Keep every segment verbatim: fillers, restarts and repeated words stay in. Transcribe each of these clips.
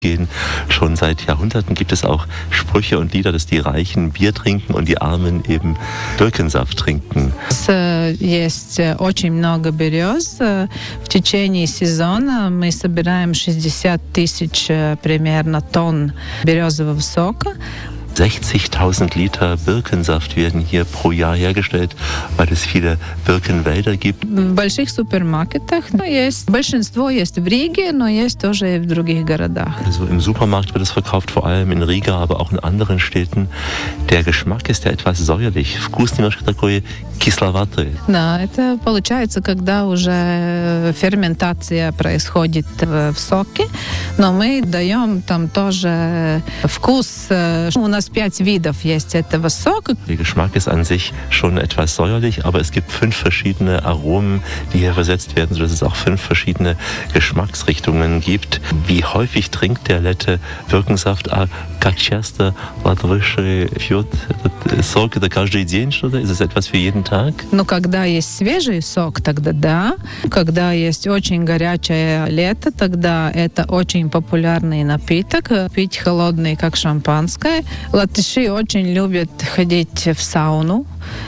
gehen. Schon seit Jahrhunderten gibt es auch Sprüche und Lieder, dass die Reichen Bier trinken und die Armen eben Birkensaft trinken. Есть очень много берез. В течение сезона мы собираем шестьдесят тысяч примерно тонн березового сока. sechzigtausend Liter Birkensaft werden hier pro Jahr hergestellt, weil es viele Birkenwälder gibt. В больших супермаркетах есть, большинство есть в Риге, но есть тоже и в других городах. Also im Supermarkt wird es verkauft, vor allem in Riga, aber auch in anderen Städten. Der Geschmack ist ja etwas säuerlich. Вкус немножко такой кисловатый. Да, это получается, когда уже ферментация происходит в соке, но мы даем там тоже вкус. У нас пять видов есть этого сока. Der Geschmack ist an sich schon etwas säuerlich, aber es gibt fünf verschiedene Aromen, die hier versetzt werden, sodass es auch fünf verschiedene Geschmacksrichtungen gibt. Wie häufig trinkt der Lette Birkensaft? А как часто латыши пьют этот сок? Это каждый день что-то? Ist es etwas für jeden Tag? Ну, когда есть свежий сок, тогда да. Когда есть очень горячее лето, тогда это очень популярный напиток. Пить холодный, как шампанское. Латыши очень любят ходить в сауну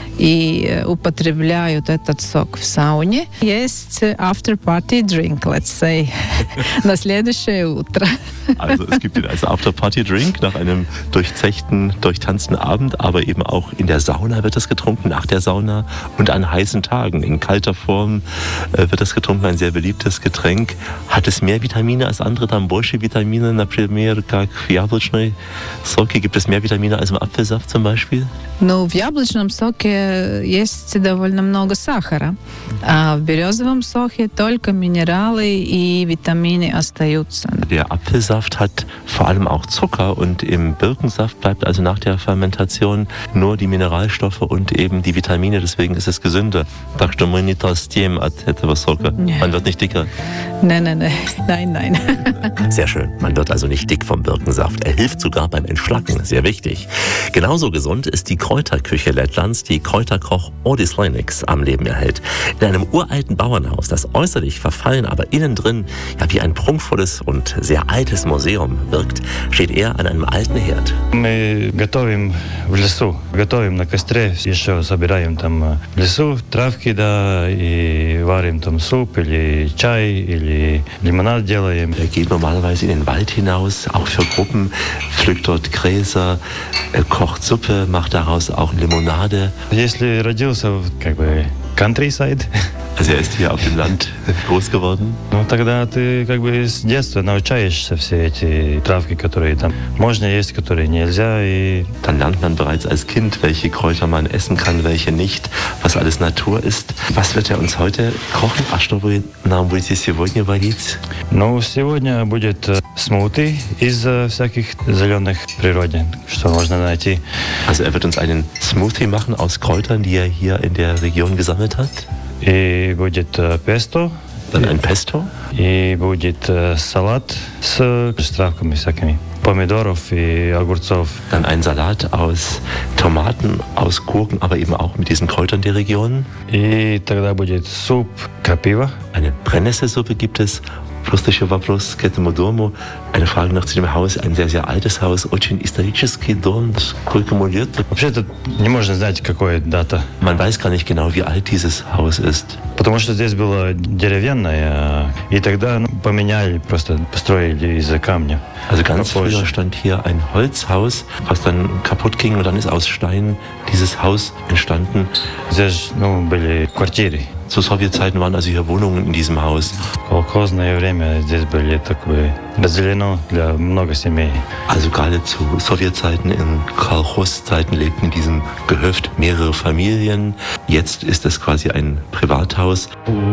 и употребляют этот сок в сауне. Есть after party drink, let's say, на следующее утро. Also es gibt den als After-Party-Drink nach einem durchzechten, durchtanzten Abend, aber eben auch in der Sauna wird das getrunken, nach der Sauna und an heißen Tagen. In kalter Form äh, wird das getrunken, ein sehr beliebtes Getränk. Hat es mehr Vitamine als andere? Там больше витамины, например, как в яблочной соке? Gibt es mehr Vitamine als im Apfelsaft zum Beispiel? Ну, в яблочном соке есть довольно много сахара, а в березовом соке только минералы и витамины остаются. Der Apfelsaft hat vor allem auch Zucker und im Birkensaft bleibt also nach der Fermentation nur die Mineralstoffe und eben die Vitamine, deswegen ist es gesünder. Так что мы не толстеем от этого сока. Man wird nicht dicker. Nein, nein, nein, nein. Sehr schön. Man wird also nicht dick vom Birkensaft. Er hilft sogar beim Entschlacken. Sehr wichtig. Genauso gesund ist die Kräuterküche Lettlands, die Kräuterkoch Odis Lenix am Leben erhält. In einem uralten Bauernhaus, das äußerlich verfallen, aber innen drin ja wie ein prunkvolles und sehr altes Museum wirkt, steht er an einem alten Herd. Мы готовим в лесу, готовим на костре, еще собираем там в лесу травки, да, и варим там суп или чай или лимонад делаем. Er geht normalerweise in den Wald hinaus, auch für Gruppen, pflückt dort Gräser, kocht Suppe, macht daraus auch Limonade. Если родился как бы countryside. Also er ist hier auf dem Land groß geworden. Ну тогда ты как бы с детства научаешься все эти травки, которые там можно есть, которые нельзя. И... Dann lernt man bereits als Kind, welche Kräuter man essen kann, welche nicht, was alles Natur ist. Was wird er uns heute kochen? А что вы нам будете сегодня варить? Ну, сегодня будет смути из всяких зеленых природе, что можно найти. Also er wird uns einen Smoothie machen aus Kräutern, die er hier in der Region gesammelt hat. И будет песто. Dann ein Pesto. И будет салат с травками всякими. Помидоров и огурцов. Dann ein Salat aus Tomaten, aus Gurken, aber eben auch mit diesen Kräutern der Region. И тогда будет суп крапива. Eine Brennnesselsuppe gibt es. Просто еще вопрос к этому дому. Eine Frage noch zu dem Haus. Ein sehr, sehr altes Haus. Очень исторический дом. Сколько ему лет? Вообще-то не можно знать, какая дата. Man weiß gar nicht genau, wie alt dieses Haus ist. Потому что здесь было деревянное, и тогда ну, поменяли, просто построили из камня. Also ganz früher stand hier ein Holzhaus, was dann kaputt ging und dann ist aus Stein dieses Haus entstanden. Здесь, ну, были квартиры. Zu Sowjetzeiten waren also hier Wohnungen in diesem Haus. Колхозное время здесь были такое разделено для много семей. Also gerade zu Sowjetzeiten, in Kolchoszeiten lebten in diesem Gehöft mehrere Familien. Jetzt ist es quasi ein Privathaus.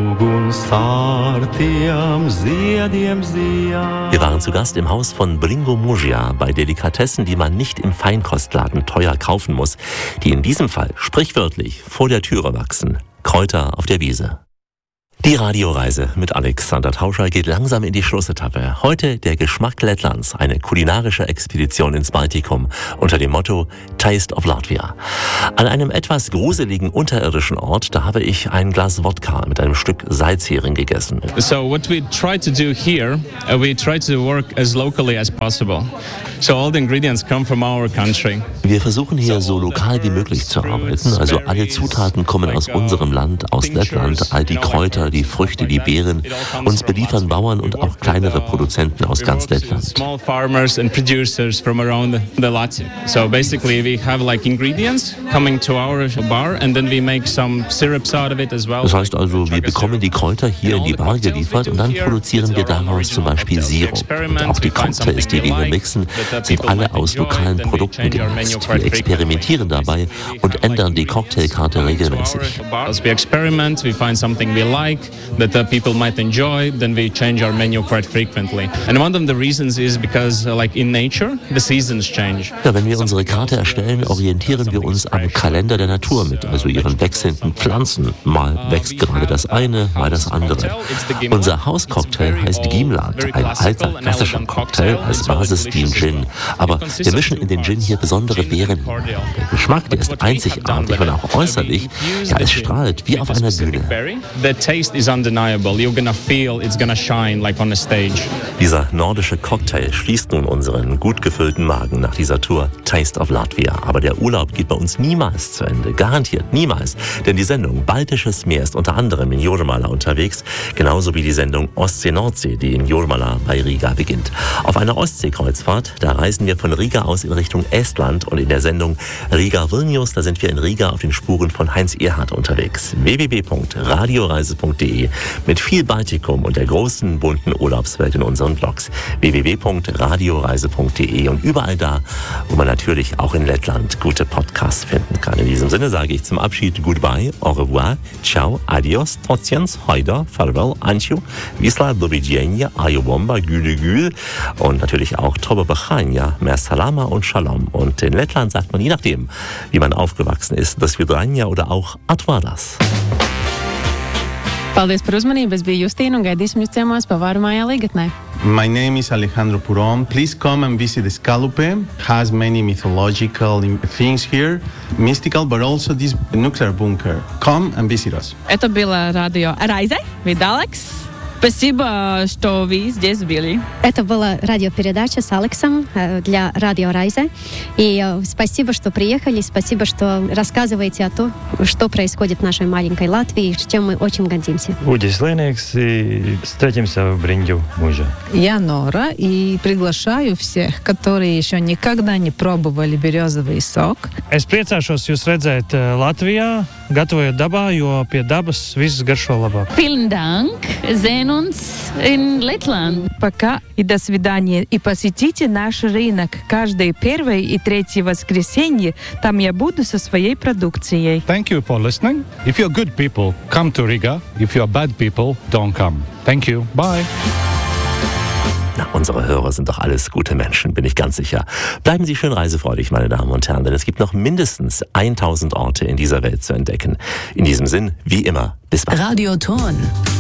Wir waren zu Gast im Haus von Bringo Muzia bei Delikatessen, die man nicht im Feinkostladen teuer kaufen muss, die in diesem Fall sprichwörtlich vor der Türe wachsen. Kräuter auf der Wiese. Die Radioreise mit Alexander Tauscher geht langsam in die Schlussetappe. Heute der Geschmack Lettlands, eine kulinarische Expedition ins Baltikum unter dem Motto Taste of Latvia. An einem etwas gruseligen unterirdischen Ort, da habe ich ein Glas Wodka mit einem Stück Salzhering gegessen. So what we try to do here, uh, we try to work as locally as possible. So all the ingredients come from our country. Wir versuchen hier so lokal wie möglich zu arbeiten, also alle Zutaten kommen aus unserem Land, aus Lettland, all die Kräuter, die Früchte, die Beeren. Uns beliefern Bauern und auch kleinere Produzenten aus ganz Lettland. Small farmers and producers from around the Latvia. So basically we have like ingredients coming to our bar and then we make some syrups out of it as well. Das heißt also, wir bekommen die Kräuter hier in die Bar geliefert und dann produzieren wir daraus zum Beispiel Sirup. Und auch die Cocktails, die wir hier mixen, sind alle aus lokalen Produkten gemixt. Wir experimentieren dabei und ändern die Cocktailkarte regelmäßig. We experiment, we find something we like that the people might enjoy, then we change our menu quite frequently. And one of the reasons is because uh, like in nature, the seasons change. Ja, wenn wir unsere Karte erstellen, orientieren wir uns am Kalender der Natur mit, also ihren wechselnden Pflanzen. Mal wächst gerade das eine, mal das andere. Unser Hauscocktail heißt Gimlat, ein alter klassischer Cocktail, als Basis dient Gin. Aber wir mischen in den Gin hier besondere Beeren hinein. Der Geschmack, der ist einzigartig und auch äußerlich, ja, es strahlt wie auf einer Bühne. The taste is undeniable. You're gonna feel it's gonna shine like on a stage. Dieser nordische Cocktail schließt nun unseren gut gefüllten Magen nach dieser Tour Taste of Latvia. Aber der Urlaub geht bei uns niemals zu Ende. Garantiert niemals. Denn die Sendung Baltisches Meer ist unter anderem in Jormala unterwegs. Genauso wie die Sendung Ostsee-Nordsee, die in Jormala bei Riga beginnt. Auf einer Ostseekreuzfahrt, da reisen wir von Riga aus in Richtung Estland. Und in der Sendung Riga-Vilnius, da sind wir in Riga auf den Spuren von Heinz Erhardt unterwegs. w w w punkt radioreise punkt de mit viel Baltikum und der großen, bunten Urlaubswelt in unseren Blogs. w w w punkt radioreise punkt de und überall da, wo man natürlich auch in Lettland gute Podcasts finden kann. In diesem Sinne sage ich zum Abschied Goodbye, au revoir, ciao, adios, tociens, hojda, farewell, ancio, visla, do widzenia, ayobomba, güle gül und natürlich auch toba bachania, mer salama und shalom. Und in Lettland sagt man, je nachdem, wie man aufgewachsen ist, das vidranja oder auch atvadas. Paldies par uzmanību. Es biju Justīna un gaidīsim jūs ciemos Pavāru mājā Līgatnē. My name is Alejandro Puron. Please come and visit Skalupe. Has many mythological things here, mystical, but also this nuclear bunker. Come and visit us. Это было радио Райзе, Видалекс. Спасибо, что вы здесь были. Это была радиопередача с Алексом для радио Райзе. И спасибо, что приехали, спасибо, что рассказываете о том, что происходит в нашей маленькой Латвии, чем мы очень гордимся. Удис Ленекс, и встретимся в Бриндю мужа. Я Нора, и приглашаю всех, которые еще никогда не пробовали березовый сок. Es priecāšos jūs redzēt Latvijā, gatavojot dabā, jo pie dabas viss garšo labāk. Vielen Dank. Sehen uns in Lettland. Пока и до свидания. И посетите наш рынок каждое первое и третье воскресенье. Там я буду со своей продукцией. Thank you for listening. If you're good people, come to Riga. If you're bad people, don't come. Thank you. Bye. Na, unsere Hörer sind doch alles gute Menschen, bin ich ganz sicher. Bleiben Sie schön reisefreudig, meine Damen und Herren, denn es gibt noch mindestens tausend Orte in dieser Welt zu entdecken. In diesem Sinn, wie immer, bis bald. Radio Thorn.